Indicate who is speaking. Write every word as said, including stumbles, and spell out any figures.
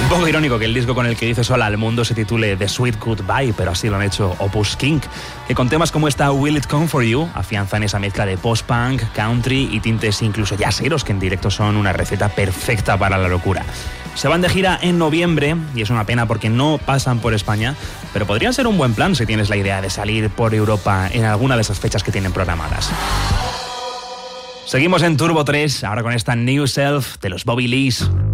Speaker 1: Un poco irónico que el disco con el que dices hola al mundo se titule The Sweet Goodbye, pero así lo han hecho Opus King, que con temas como esta Will It Come For You afianzan esa mezcla de post-punk, country y tintes incluso jazzeros que en directo son una receta perfecta para la locura. Se van de gira en noviembre y es una pena porque no pasan por España, pero podría ser un buen plan si tienes la idea de salir por Europa en alguna de esas fechas que tienen programadas. Seguimos en Turbo tres, ahora con esta New Self de los Bobby Lees.